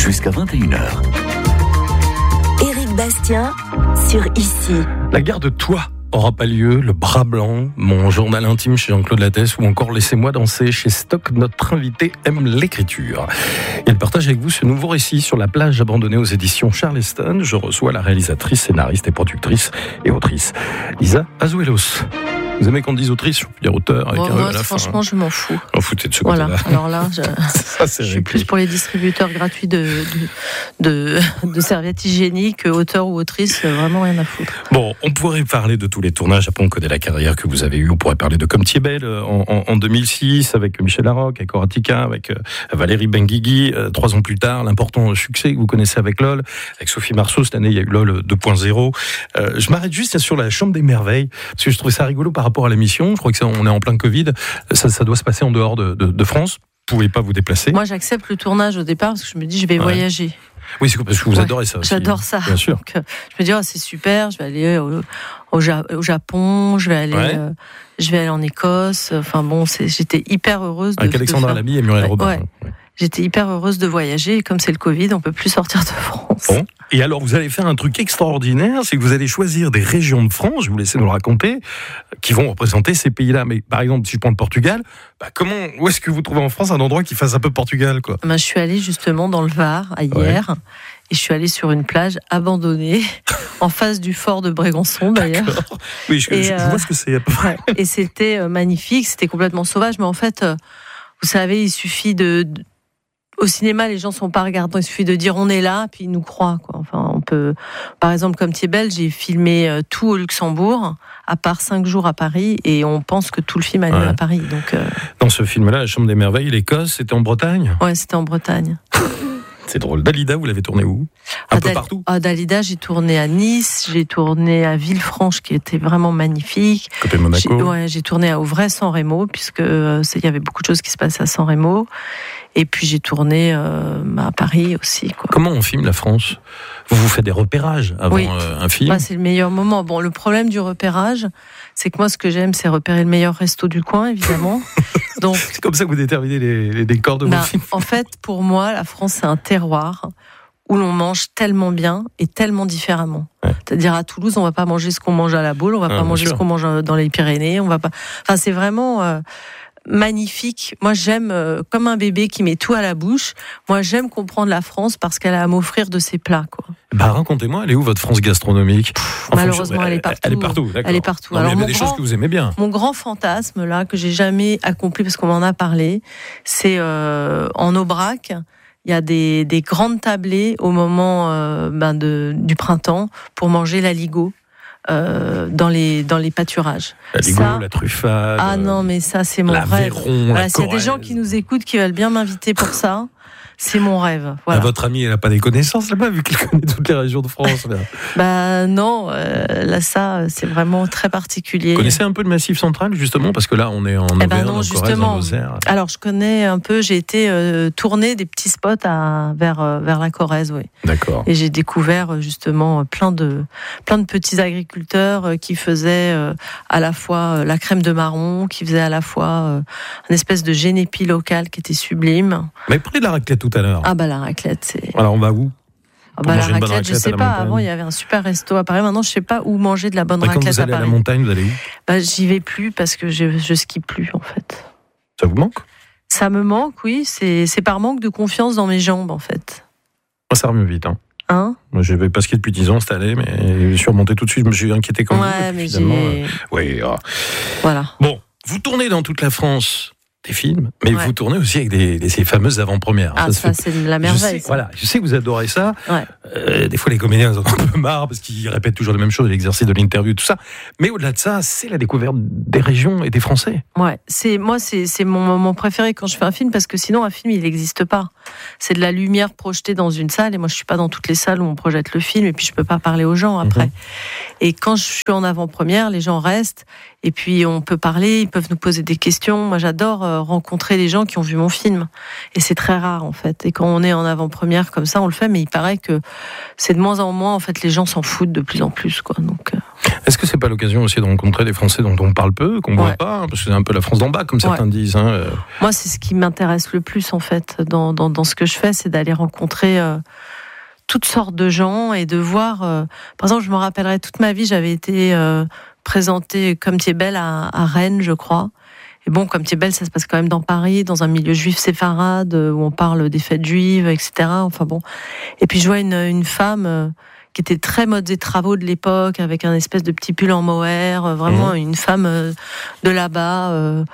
jusqu'à 21h. Éric Bastien sur Ici. La gare de Troyes aura pas lieu, le bras blanc, mon journal intime chez Jean-Claude Lattès ou encore Laissez-moi danser chez Stock. Notre invité aime l'écriture. Il partage avec vous ce nouveau récit sur la plage abandonnée aux éditions Charleston. Je reçois la réalisatrice, scénariste et productrice et autrice Lisa Azuelos. Vous aimez qu'on dise autrice, je peux dire auteur avec moi, franchement, je m'en fous. Vous foutez de ce voilà. côté-là. Alors là, ça, je suis plus pour les distributeurs gratuits de serviettes hygiéniques, auteur ou autrice, vraiment rien à foutre. Bon, on pourrait parler de tous les tournages. Après, on connaît la carrière que vous avez eue. On pourrait parler de Comme tu es belle en 2006 avec Michel Larocque, avec Horatica, avec Valérie Benguigui. 3 ans plus tard, l'important succès que vous connaissez avec LOL, avec Sophie Marceau. Cette année, il y a eu LOL 2.0. Je m'arrête juste sur la Chambre des Merveilles parce que je trouvais ça rigolo par rapport à l'émission. Je crois que on est en plein Covid. Ça doit se passer en dehors de France. Vous pouvez pas vous déplacer. Moi, j'accepte le tournage au départ parce que je me dis je vais voyager. Oui, c'est parce que vous adorez ça aussi. J'adore ça. Bien sûr. Donc, je me dis c'est super. Je vais aller au Japon. Je vais aller en Écosse. Enfin bon, j'étais hyper heureuse. Avec Alexandra Lamy et Muriel Robin. Ouais. J'étais hyper heureuse de voyager. Et comme c'est le Covid, on peut plus sortir de France. Bon. Et alors, vous allez faire un truc extraordinaire, c'est que vous allez choisir des régions de France, je vous laisse nous le raconter, qui vont représenter ces pays-là. Mais par exemple, si je prends le Portugal, où est-ce que vous trouvez en France un endroit qui fasse un peu Portugal, quoi ? Je suis allée justement dans le Var hier, et je suis allée sur une plage abandonnée, en face du fort de Brégançon d'ailleurs. D'accord. Oui, je vois ce que c'est à peu près. Et c'était magnifique, c'était complètement sauvage, mais en fait, vous savez, il suffit au cinéma, les gens sont pas regardants. Il suffit de dire on est là, puis ils nous croient, quoi. Enfin, on peut. Par exemple, Comme tu es belle, j'ai filmé tout au Luxembourg, à part 5 jours à Paris, et on pense que tout le film a lieu à Paris. Donc. Dans ce film-là, La Chambre des Merveilles, l'Écosse, c'était en Bretagne. Ouais, c'était en Bretagne. C'est drôle. Dalida, vous l'avez tourné où ? Un peu partout. Dalida, j'ai tourné à Nice, j'ai tourné à Villefranche, qui était vraiment magnifique. Côté Monaco. J'ai tourné à Auvray-San Remo, puisque il y avait beaucoup de choses qui se passaient à San Remo. Et puis j'ai tourné à Paris aussi, quoi. Comment on filme la France ? Vous faites des repérages avant un film ? C'est le meilleur moment. Bon, le problème du repérage, c'est que moi, ce que j'aime, c'est repérer le meilleur resto du coin, évidemment. Donc, c'est comme ça que vous déterminez les décors de vos films. En fait, pour moi, la France, c'est un terroir où l'on mange tellement bien et tellement différemment. Ouais. C'est-à-dire à Toulouse, on va pas manger ce qu'on mange à la Baule, on va pas manger ce qu'on mange dans les Pyrénées, on va pas. Enfin, c'est vraiment magnifique. Moi, j'aime comme un bébé qui met tout à la bouche. Moi, j'aime comprendre la France parce qu'elle a à m'offrir de ses plats, quoi. Racontez-moi, elle est où votre France gastronomique ? Malheureusement, elle est partout. Elle est partout, d'accord. Elle est partout. Non, alors, il y a des choses que vous aimez bien. Mon grand fantasme, là, que j'ai jamais accompli parce qu'on m'en a parlé, c'est en Aubrac. Il y a des grandes tablées au moment du printemps pour manger l'aligot. Dans les pâturages. L'aligot, la truffade. Ah non, mais ça, c'est mon rêve. Voilà, s'il y a des gens qui nous écoutent, qui veulent bien m'inviter pour ça, c'est mon rêve. Voilà. Votre amie, elle n'a pas des connaisses là-bas, vu qu'elle connaît toutes les régions de France. Non, là, ça, c'est vraiment très particulier. Vous connaissez un peu le Massif central, justement, parce que là, on est en Auvergne, en Corrèze, en Lozère. Alors, je connais un peu, j'ai été tourner des petits spots vers la Corrèze, oui. D'accord. Et j'ai découvert, justement, plein de petits agriculteurs qui faisaient à la fois la crème de marron, qui faisaient à la fois une espèce de génépi local qui était sublime. Mais prenez de la raclette tout à l'heure. La raclette, c'est... Alors, on va où ? La raclette, je sais pas. Avant, il y avait un super resto à Paris. Maintenant, je sais pas où manger de la bonne raclette à Paris. Quand vous allez à la montagne, vous allez où ? J'y vais plus parce que je skie plus, en fait. Ça vous manque ? Ça me manque, oui. C'est par manque de confiance dans mes jambes, en fait. Moi, ça remue vite, Hein ? Moi, je vais pas skier depuis 10 ans cette année, mais je suis remonté tout de suite. Je me suis inquiété quand même. Mais Voilà. Bon, vous tournez dans toute la France des films, mais vous tournez aussi avec ces fameuses avant-premières. C'est la merveille. Je sais que vous adorez ça. Ouais. Des fois, les comédiens en ont un peu marre parce qu'ils répètent toujours les mêmes choses, l'exercice de l'interview, tout ça. Mais au-delà de ça, c'est la découverte des régions et des Français. Ouais, c'est mon moment préféré quand je fais un film parce que sinon un film il n'existe pas. C'est de la lumière projetée dans une salle et moi je suis pas dans toutes les salles où on projette le film et puis je peux pas parler aux gens après. Et quand je suis en avant-première, les gens restent Et puis on peut parler, ils peuvent nous poser des questions. Moi j'adore rencontrer les gens qui ont vu mon film. Et c'est très rare en fait. Et quand on est en avant-première comme ça, on le fait, mais il paraît que c'est de moins en moins, en fait, les gens s'en foutent de plus en plus, quoi. Donc, Est-ce que c'est pas l'occasion aussi de rencontrer des Français dont on parle peu, qu'on voit pas, hein, parce que c'est un peu la France d'en bas, comme certains disent. Hein. Moi, c'est ce qui m'intéresse le plus en fait dans ce que je fais, c'est d'aller rencontrer toutes sortes de gens et de voir. Par exemple, je me rappellerai toute ma vie, j'avais été présentée Comme tu es belle à Rennes, je crois. Et bon, Comme tu es belle, ça se passe quand même dans Paris, dans un milieu juif séfarade, où on parle des fêtes juives, etc. Enfin bon. Et puis je vois une femme qui était très modes et travaux de l'époque, avec un espèce de petit pull en mohair, vraiment une femme de là-bas,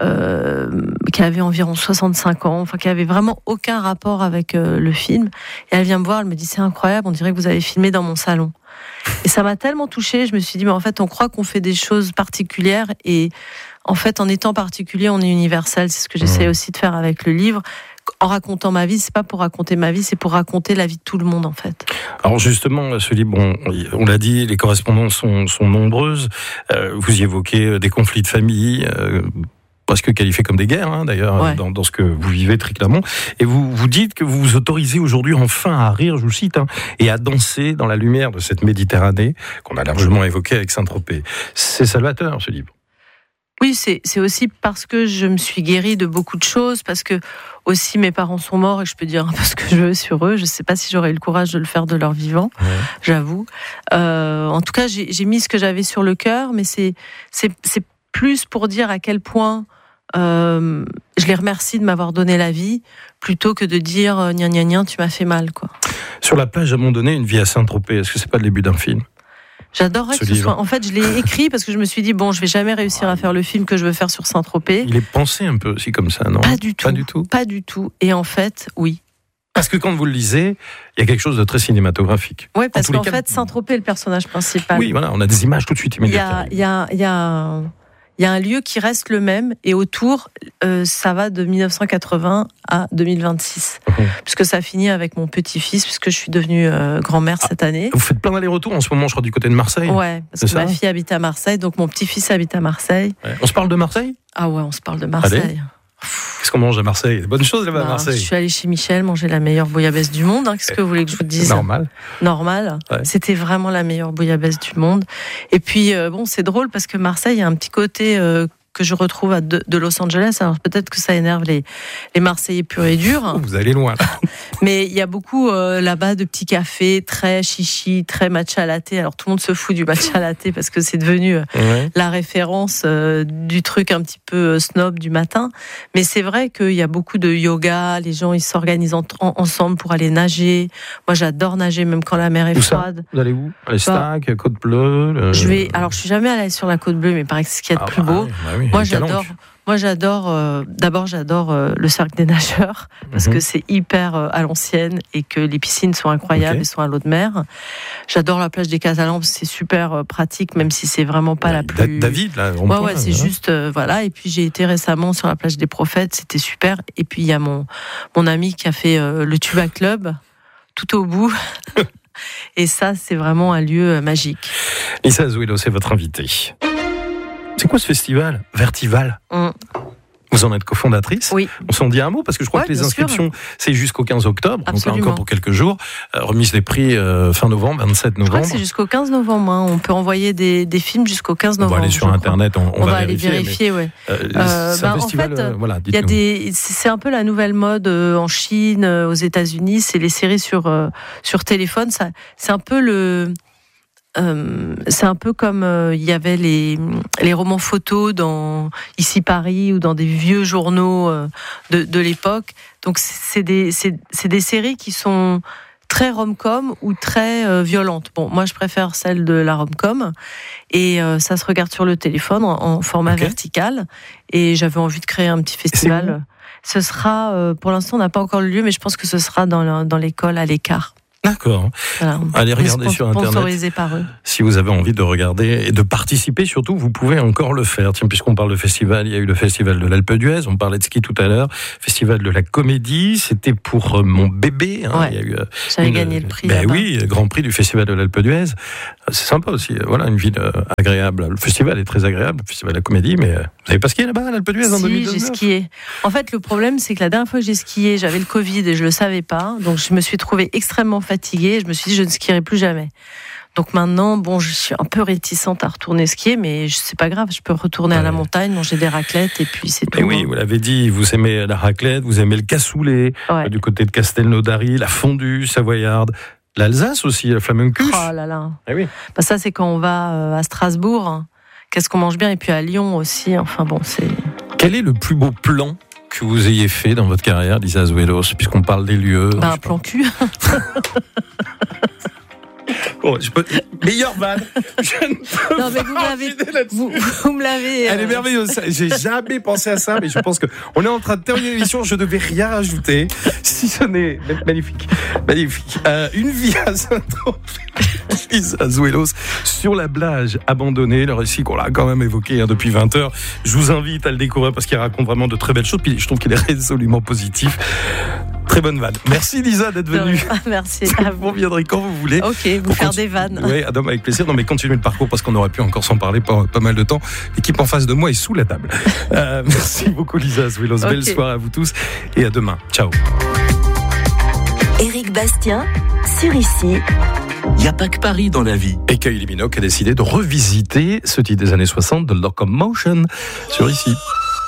qui avait environ 65 ans, enfin qui avait vraiment aucun rapport avec le film. Et elle vient me voir, elle me dit c'est incroyable, on dirait que vous avez filmé dans mon salon. Et ça m'a tellement touchée, je me suis dit mais en fait on croit qu'on fait des choses particulières et en fait en étant particulier on est universel. C'est ce que j'essaie aussi de faire avec le livre. En racontant ma vie, c'est pas pour raconter ma vie, c'est pour raconter la vie de tout le monde en fait. Alors justement, ce livre, on l'a dit, les correspondances sont nombreuses. Vous y évoquez des conflits de famille, presque qualifiés comme des guerres, hein, d'ailleurs, dans ce que vous vivez très clairement. Et vous dites que vous vous autorisez aujourd'hui enfin à rire, je vous cite, hein, et à danser dans la lumière de cette Méditerranée qu'on a largement évoquée avec Saint-Tropez. C'est salvateur, ce livre. Oui, c'est aussi parce que je me suis guérie de beaucoup de choses, parce que aussi mes parents sont morts et je peux dire un peu ce que je veux sur eux. Je ne sais pas si j'aurais eu le courage de le faire de leur vivant, j'avoue. En tout cas, j'ai mis ce que j'avais sur le cœur, mais c'est plus pour dire à quel point je les remercie de m'avoir donné la vie, plutôt que de dire gna gna gna, tu m'as fait mal, quoi. Sur la plage, à un moment donné, une vie à Saint-Tropez, est-ce que c'est pas le début d'un film ? J'adorerais que ce soit. En fait, je l'ai écrit parce que je me suis dit bon, je vais jamais réussir à faire le film que je veux faire sur Saint-Tropez. Il est pensé un peu aussi comme ça, non ? Pas du tout. Pas du tout. Et en fait, oui. Parce que quand vous le lisez, il y a quelque chose de très cinématographique. Oui, parce qu'en fait, Saint-Tropez est le personnage principal. Oui, voilà, on a des images tout de suite immédiatement. Il y a un lieu qui reste le même et autour, ça va de 1980 à 2026. Puisque ça finit avec mon petit-fils, puisque je suis devenue grand-mère cette année. Vous faites plein d'allers-retours en ce moment, je crois, du côté de Marseille. Ouais, parce que ma fille habite à Marseille, donc mon petit-fils habite à Marseille. Ouais. On se parle de Marseille ? Ah ouais, on se parle de Marseille. Allez. Qu'est-ce qu'on mange à Marseille ? Bonne chose là-bas à Marseille. Je suis allée chez Michel manger la meilleure bouillabaisse du monde. Qu'est-ce que vous voulez que je vous dise ? Normal. Ouais. C'était vraiment la meilleure bouillabaisse du monde. Et puis, c'est drôle parce que Marseille a un petit côté que je retrouve de Los Angeles. Alors peut-être que ça énerve les Marseillais purs et durs. Vous allez loin. Mais il y a beaucoup là-bas de petits cafés très chichi, très matcha latte. Alors tout le monde se fout du matcha latte parce que c'est devenu la référence du truc un petit peu snob du matin. Mais c'est vrai qu'il y a beaucoup de yoga. Les gens ils s'organisent ensemble pour aller nager. Moi j'adore nager même quand la mer est froide. Vous allez où ? Les Stacks, Côte Bleue. Alors je suis jamais allée sur la Côte Bleue, mais il paraît que c'est ce qu'il y a de plus beau. Oui, Moi, j'adore. D'abord, j'adore le cercle des nageurs parce que c'est hyper à l'ancienne et que les piscines sont incroyables et sont à l'eau de mer. J'adore la plage des Catalans, c'est super pratique, même si c'est vraiment pas la plus. David, là. C'est juste voilà. Et puis j'ai été récemment sur la plage des Prophètes, c'était super. Et puis il y a mon ami qui a fait le Tuba Club tout au bout. Et ça, c'est vraiment un lieu magique. Lisa Azuelo, c'est votre invitée. C'est quoi ce festival Vertival Vous en êtes cofondatrice. Oui. On s'en dit un mot parce que je crois que les inscriptions, c'est jusqu'au 15 octobre. Absolument. Donc encore pour quelques jours. Remise des prix fin novembre, 27 novembre. Je crois que c'est jusqu'au 15 novembre. On peut envoyer des films jusqu'au 15 novembre. On va aller sur Internet, on va aller vérifier. C'est un festival, en fait, c'est un peu la nouvelle mode en Chine, aux États-Unis. C'est les séries sur téléphone. Ça, c'est un peu c'est un peu comme il y avait les romans photos dans Ici Paris ou dans des vieux journaux de l'époque. Donc c'est des séries qui sont très rom-com ou très violentes. Bon, moi je préfère celle de la rom-com et ça se regarde sur le téléphone en format vertical. Et j'avais envie de créer un petit festival. Ce sera, pour l'instant on n'a pas encore le lieu, mais je pense que ce sera dans l'école à l'écart. D'accord. Voilà. Allez regarder sur Internet. Sponsorisé par eux. Si vous avez envie de regarder et de participer, surtout, vous pouvez encore le faire. Tiens, puisqu'on parle de festival, il y a eu le festival de l'Alpe d'Huez, on parlait de ski tout à l'heure, festival de la comédie, c'était pour mon bébé. Hein. Ouais. Il y a eu, j'avais gagné le prix. Ben oui, grand prix du festival de l'Alpe d'Huez. C'est sympa aussi. Voilà, une ville agréable. Le festival est très agréable, le festival de la comédie, mais vous n'avez pas skié là-bas à l'Alpe d'Huez en 2019 ? Si, j'ai skié. En fait, le problème, c'est que la dernière fois que j'ai skié, j'avais le Covid et je le savais pas. Donc, je me suis trouvée extrêmement fatiguée. Je me suis dit, je ne skierai plus jamais. Donc maintenant, je suis un peu réticente à retourner skier, mais c'est pas grave, je peux retourner à la montagne, manger des raclettes et puis c'est tout. Et oui, vous l'avez dit, vous aimez la raclette, vous aimez le cassoulet, du côté de Castelnaudary, la fondue savoyarde, l'Alsace aussi, la flamencuche. Oh là là. Eh oui. Ça, c'est quand on va à Strasbourg. Qu'est-ce qu'on mange bien ? Et puis à Lyon aussi. Enfin bon, c'est... Quel est le plus beau plan que vous ayez fait dans votre carrière, Lisa Azuelos, puisqu'on parle des lieux? Un plan cul. Bon, meilleure vanne. Non, mais vous me l'avez. Elle est merveilleuse. J'ai jamais pensé à ça, mais je pense que on est en train de terminer l'émission. Je ne devais rien rajouter. Si ce n'est magnifique. Une vie à Saint-Tropez. Lisa Azuelos sur la Blage abandonnée, le récit qu'on l'a quand même évoqué depuis 20 heures. Je vous invite à le découvrir parce qu'il raconte vraiment de très belles choses. Puis je trouve qu'il est résolument positif. Très bonne vanne. Merci Lisa d'être venue. Merci. Vous reviendrez quand vous voulez. Ok, vous faire des vannes. Oui, Adam, avec plaisir. Non, mais continuez le parcours parce qu'on aurait pu encore s'en parler pas mal de temps. L'équipe en face de moi est sous la table. Merci beaucoup Lisa Azuelos. Belle soirée à vous tous et à demain. Ciao. Éric Bastien, sur Ici. Il n'y a pas que Paris dans la vie. Et Kylie Minogue a décidé de revisiter ce titre des années 60 de Locomotion sur Ici.